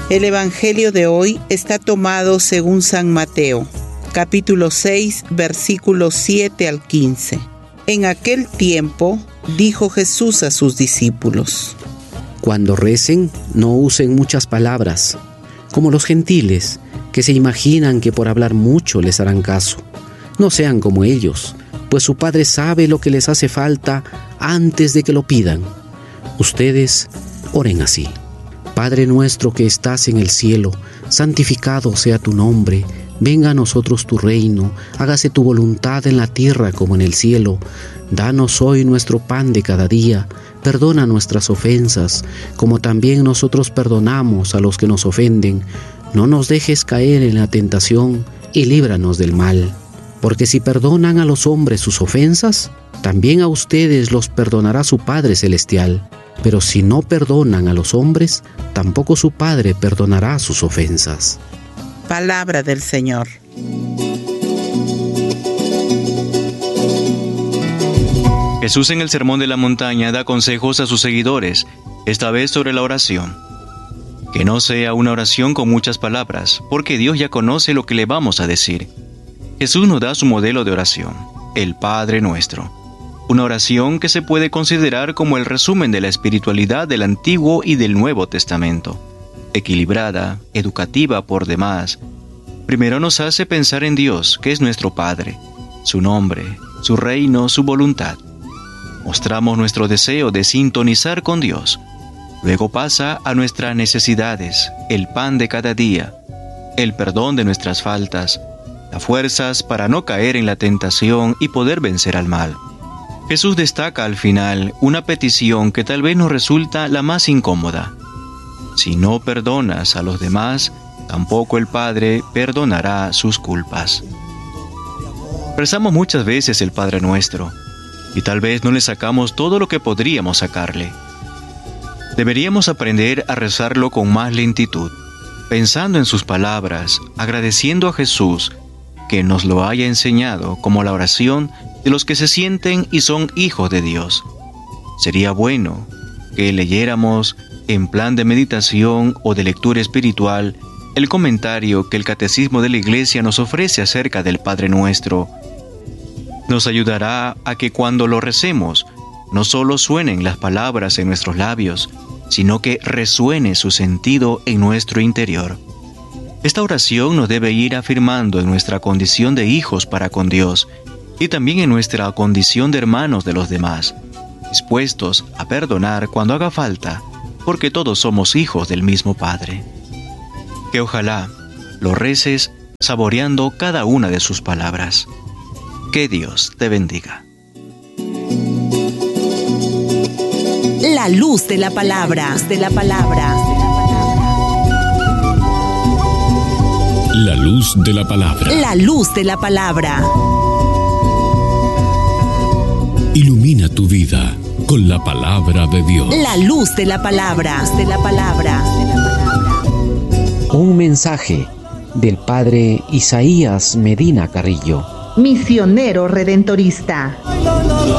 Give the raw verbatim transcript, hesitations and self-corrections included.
El Evangelio de hoy está tomado según San Mateo, capítulo seis, versículos siete al quince. En aquel tiempo dijo Jesús a sus discípulos: Cuando recen, no usen muchas palabras, como los gentiles, que se imaginan que por hablar mucho les harán caso. No sean como ellos, pues su Padre sabe lo que les hace falta antes de que lo pidan. Ustedes oren así: Padre nuestro que estás en el cielo, santificado sea tu nombre. Venga a nosotros tu reino, hágase tu voluntad en la tierra como en el cielo. Danos hoy nuestro pan de cada día. Perdona nuestras ofensas, como también nosotros perdonamos a los que nos ofenden. No nos dejes caer en la tentación y líbranos del mal. Porque si perdonan a los hombres sus ofensas, también a ustedes los perdonará su Padre Celestial. Pero si no perdonan a los hombres, tampoco su Padre perdonará sus ofensas. Palabra del Señor. Jesús en el Sermón de la Montaña da consejos a sus seguidores, esta vez sobre la oración. Que no sea una oración con muchas palabras, porque Dios ya conoce lo que le vamos a decir. Jesús nos da su modelo de oración, el Padre Nuestro. Una oración que se puede considerar como el resumen de la espiritualidad del Antiguo y del Nuevo Testamento. Equilibrada, educativa por demás. Primero nos hace pensar en Dios, que es nuestro Padre, su nombre, su reino, su voluntad. Mostramos nuestro deseo de sintonizar con Dios. Luego pasa a nuestras necesidades, el pan de cada día, el perdón de nuestras faltas, las fuerzas para no caer en la tentación y poder vencer al mal. Jesús destaca al final una petición que tal vez nos resulta la más incómoda. Si no perdonas a los demás, tampoco el Padre perdonará sus culpas. Rezamos muchas veces el Padre Nuestro, y tal vez no le sacamos todo lo que podríamos sacarle. Deberíamos aprender a rezarlo con más lentitud, pensando en sus palabras, agradeciendo a Jesús que nos lo haya enseñado como la oración de los que se sienten y son hijos de Dios. Sería bueno que leyéramos en plan de meditación o de lectura espiritual el comentario que el Catecismo de la Iglesia nos ofrece acerca del Padre Nuestro. Nos ayudará a que cuando lo recemos, no solo suenen las palabras en nuestros labios, sino que resuene su sentido en nuestro interior. Esta oración nos debe ir afirmando en nuestra condición de hijos para con Dios y también en nuestra condición de hermanos de los demás, dispuestos a perdonar cuando haga falta, porque todos somos hijos del mismo Padre. Que ojalá lo reces saboreando cada una de sus palabras. Que Dios te bendiga. La luz de la palabra, de la palabra. La luz de la palabra. La luz de la palabra. Ilumina tu vida con la palabra de Dios. La luz de la palabra, de la palabra. Un mensaje del Padre Isaías Medina Carrillo, misionero redentorista.